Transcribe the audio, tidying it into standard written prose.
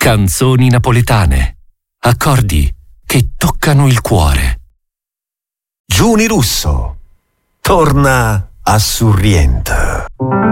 Canzoni napoletane. Accordi che toccano il cuore. Giuni Russo torna a Sorrento.